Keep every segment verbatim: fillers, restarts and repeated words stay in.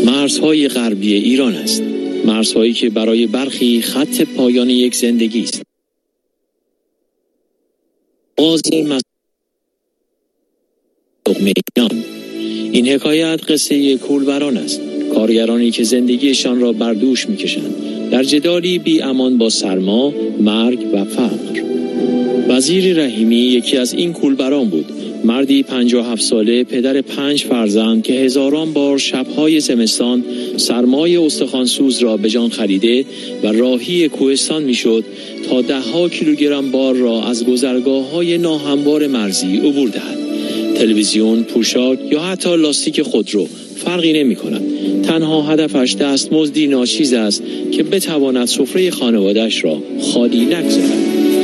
مرزهای غربی ایران است. مرزهایی که برای برخی خط پایان یک زندگی است. باز ایران. این حکایت قصه کولبران است. کارگرانی که زندگیشان را بر دوش می‌کشند در جدالی بی امان با سرما، مرگ و فقر. وزیر رحیمی یکی از این کولبران بود. مردی پنجاه و هفت ساله، پدر پنج فرزند که هزاران بار شب‌های زمستان سرمای استخوان‌سوز را به جان خریده و راهی کوهستان می‌شد تا ده‌ها کیلوگرم بار را از گذرگاه‌های ناهموار مرزی عبور دهد. تلویزیون، پوشاک یا حتی لاستیک خودرو فرقی نمی‌کند. تنها هدفش دستمزدی ناچیز است که بتواند سفره خانواده‌اش را خالی نگذارد.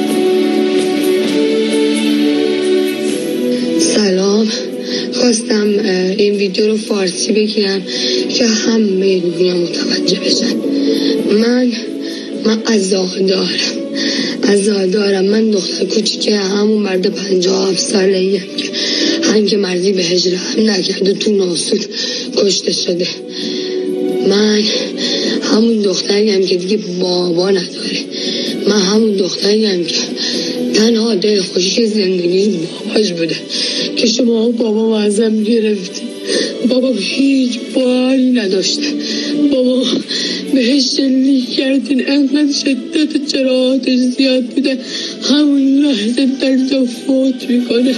سلام، خواستم این ویدیو رو فارسی بگیرم که همه دنیا متوجه بشن. من من عزادارم عزادارم من دختر کوچیکه همون مرد پنجاه و هفت ساله ایم که هنگ مرزی بهش رحم نکرده تو ناسود کشته شده. من همون دختریم که دیگه بابا نداره. من همون دختریم که تنها دل خوشی زندگی باباش بوده که شما بابا ازم گرفتی. بابا هیچ باری نداشته. بابا بهش شلیک کردین، انقدر شدت جراحاتش زیاد بوده همون لحظه درد فوت میکنه.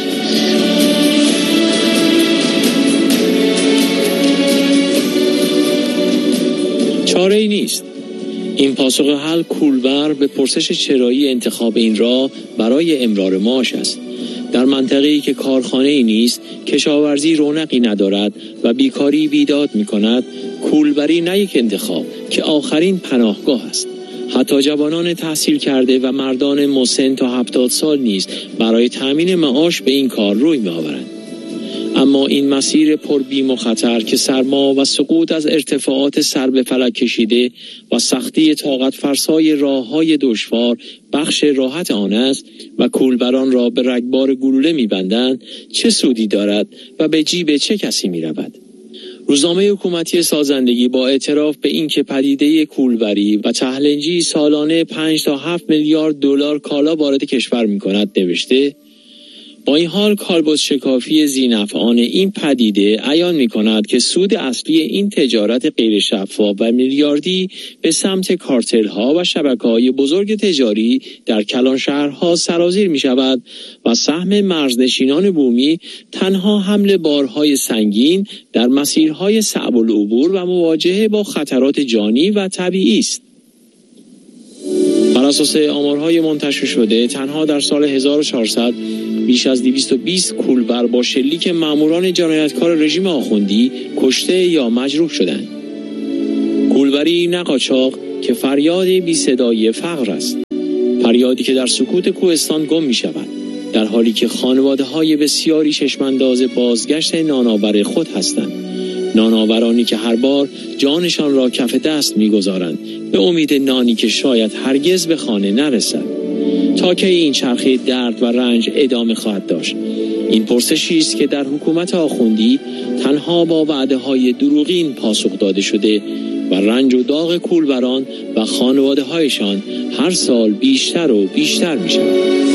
چاره ای نیست. این پاسخ حل کولبر به پرسش چرایی انتخاب این راه برای امرار معاش است. در منطقه‌ای که کارخانه‌ای نیست، کشاورزی رونقی ندارد و بیکاری بیداد می‌کند، کولبری نه یک انتخاب که آخرین پناهگاه است. حتی جوانان تحصیل کرده و مردان مسن تا هفتاد سال نیز برای تأمین معاش به این کار روی می‌آورند. اما این مسیر پر بیم و خطر که سرما و سقوط از ارتفاعات سر به فلک کشیده و سختی طاقت فرسای راه‌های دشوار بخش راحت آن است و کولبران را به رگبار گلوله می‌بندند، چه سودی دارد و به جیب چه کسی می‌رود؟ روزنامه حکومتی سازندگی با اعتراف به اینکه پدیده کولبری و تهلنجی سالانه پنج تا هفت میلیارد دلار کالا وارد کشور می‌کند نوشته: با این حال کالبد شکافی ذی‌نفعان این پدیده عیان می‌کند که سود اصلی این تجارت غیر شفاف و میلیاردی به سمت کارتل‌ها و شبکه‌های بزرگ تجاری در کلان شهرها سرازیر می‌شود و سهم مرزنشینان بومی تنها حمل بارهای سنگین در مسیرهای صعب العبور و مواجهه با خطرات جانی و طبیعی است. بر اساس آمارهای منتشر شده تنها در سال هزار و چهارصد بیش از دویست و بیست کولبر با شلیک ماموران جنایتکار رژیم آخوندی کشته یا مجروح شدند. کولبری نه قاچاق که فریاد بی صدای فقر است. فریادی که در سکوت کوهستان گم می شود، در حالی که خانواده‌های بسیاری چشمانداز بازگشت نانآور خود هستند. نانآورانی که هر بار جانشان را کف دست می‌گذارند به امید نانی که شاید هرگز به خانه نرسد. تا کی این چرخه درد و رنج ادامه خواهد داشت؟ این پرسشی است که در حکومت آخوندی تنها با وعده‌های دروغین پاسخ داده شده و رنج و داغ کولبران و خانواده‌هایشان هر سال بیشتر و بیشتر می‌شود.